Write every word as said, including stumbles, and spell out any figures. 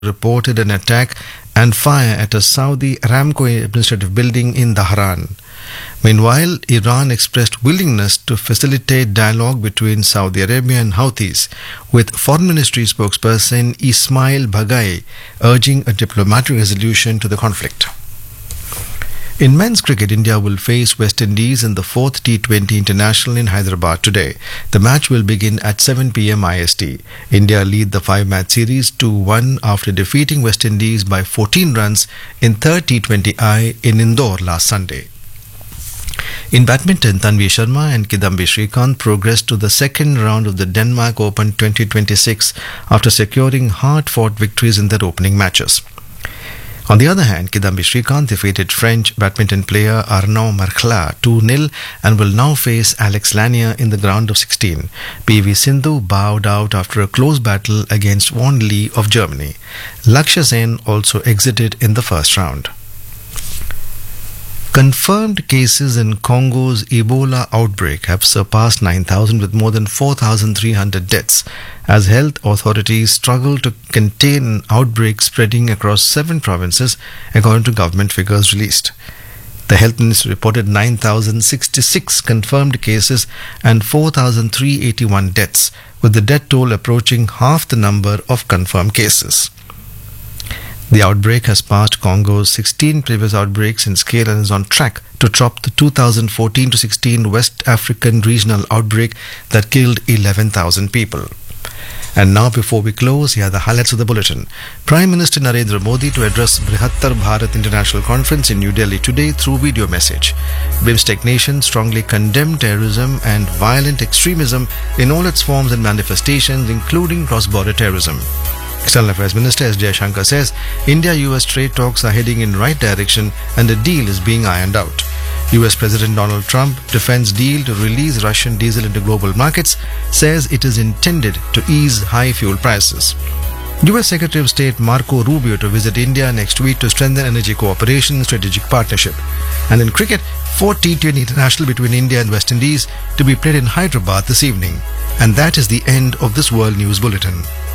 reported an attack and fire at a Saudi Aramco administrative building in Dhahran. Meanwhile, Iran expressed willingness to facilitate dialogue between Saudi Arabia and Houthis, with Foreign Ministry spokesperson Ismail Baghai urging a diplomatic resolution to the conflict. In men's cricket, India will face West Indies in the fourth T twenty International in Hyderabad today. The match will begin at seven p m I S T. India lead the five-match series two one after defeating West Indies by fourteen runs in third T twenty I in Indore last Sunday. In badminton, Tanvi Sharma and Kidambi Srikanth progressed to the second round of the Denmark Open twenty twenty-six after securing hard-fought victories in their opening matches. On the other hand, Kidambi Srikanth defeated French badminton player Arnaud Marcla two nil and will now face Alex Lanier in the round of sixteen. P V Sindhu bowed out after a close battle against Won Lee of Germany. Lakshya Sen also exited in the first round. Confirmed cases in Congo's Ebola outbreak have surpassed nine thousand with more than four thousand three hundred deaths as health authorities struggle to contain an outbreak spreading across seven provinces according to government figures released. The health ministry reported nine thousand sixty-six confirmed cases and four thousand three hundred eighty-one deaths, with the death toll approaching half the number of confirmed cases. The outbreak has passed Congo's sixteen previous outbreaks in scale and is on track to top the two thousand fourteen to sixteen West African regional outbreak that killed eleven thousand people. And now, before we close, here are the highlights of the bulletin. Prime Minister Narendra Modi to address Brihattar Bharat International Conference in New Delhi today through video message. BIMSTEC nations strongly condemn terrorism and violent extremism in all its forms and manifestations, including cross-border terrorism. External Affairs Minister S. Jaishankar says India U S trade talks are heading in right direction and a deal is being ironed out. U S President Donald Trump defends deal to release Russian diesel into global markets, says it is intended to ease high fuel prices. U S Secretary of State Marco Rubio to visit India next week to strengthen energy cooperation and strategic partnership. And in cricket, fourth T twenty International between India and West Indies to be played in Hyderabad this evening. And that is the end of this World News Bulletin.